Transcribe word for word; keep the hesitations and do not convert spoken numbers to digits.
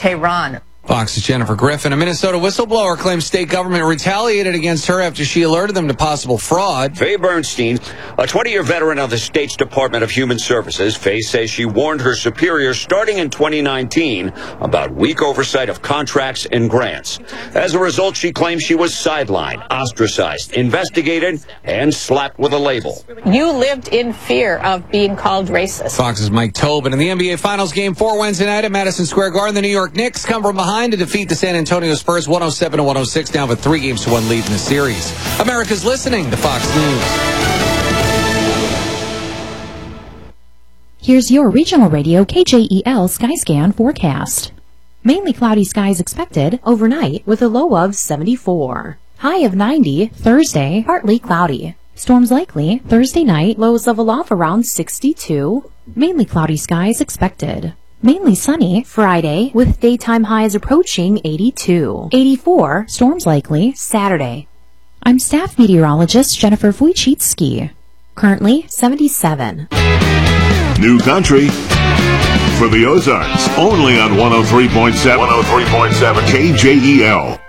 Tehran. Fox's Jennifer Griffin. A Minnesota whistleblower claims state government retaliated against her after she alerted them to possible fraud. Faye Bernstein, a twenty-year veteran of the state's Department of Human Services, Faye says she warned her superiors starting in twenty nineteen about weak oversight of contracts and grants. As a result, she claims she was sidelined, ostracized, investigated, and slapped with a label. You lived in fear of being called racist. Fox's Mike Tobin. In the N B A Finals Game four Wednesday night at Madison Square Garden, the New York Knicks come from behind to defeat the San Antonio Spurs one oh seven to one oh six, down with three games to one lead in the series. America's listening to Fox News. Here's your regional radio K J E L Skyscan forecast. Mainly cloudy skies expected overnight with a low of seventy-four. High of ninety, Thursday, partly cloudy. Storms likely Thursday night, lows level off around sixty-two. Mainly cloudy skies expected. Mainly sunny Friday with daytime highs approaching eighty-two. eighty-four, storms likely Saturday. I'm staff meteorologist Jennifer Wojcicki. Currently seventy-seven. New country for the Ozarks, only on one oh three point seven. one oh three point seven K J E L.